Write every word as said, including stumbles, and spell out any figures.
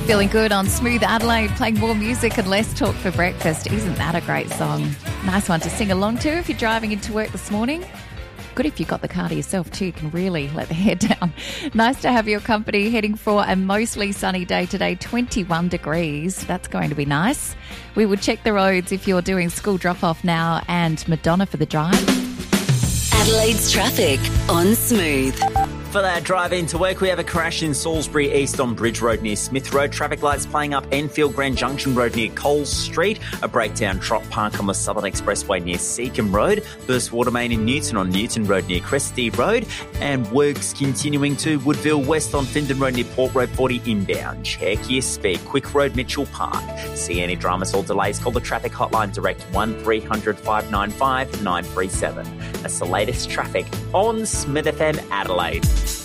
Feeling good on Smooth Adelaide, playing more music and less talk for breakfast. Isn't that a great song? Nice one to sing along to if you're driving into work this morning. Good if you've got the car to yourself too, you can really let the hair down. Nice to have your company, heading for a mostly sunny day today, twenty-one degrees. That's going to be nice. We will check the roads if you're doing school drop-off now, and Madonna for the drive. Adelaide's traffic on Smooth. For that drive into work, we have a crash in Salisbury East on Bridge Road near Smith Road. Traffic lights playing up Enfield Grand Junction Road near Coles Street. A breakdown Trot Park on the Southern Expressway near Seacombe Road. Burst water main in Newton on Newton Road near Cresty Road. And works continuing to Woodville West on Findon Road near Port Road forty inbound. Check your speed. Quick Road Mitchell Park. See any dramas or delays, call the traffic hotline direct one three hundred five nine five nine three seven. That's the latest traffic on Smith F M Adelaide.